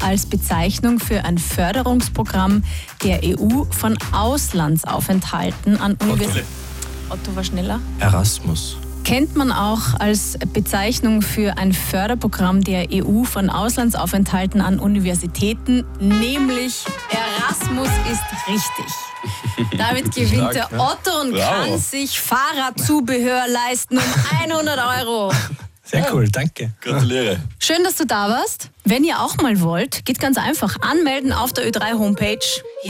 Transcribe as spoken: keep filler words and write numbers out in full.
als Bezeichnung für ein Förderungsprogramm der E U von Auslandsaufenthalten an Universitäten. Otto war schneller. Erasmus. Kennt man auch als Bezeichnung für ein Förderprogramm der E U von Auslandsaufenthalten an Universitäten, nämlich Erasmus ist richtig. Damit gewinnt der Otto und Bravo. kann sich Fahrradzubehör leisten um hundert Euro. Sehr cool, danke. Gratuliere. Schön, dass du da warst. Wenn ihr auch mal wollt, geht ganz einfach. Anmelden auf der Ö drei Homepage.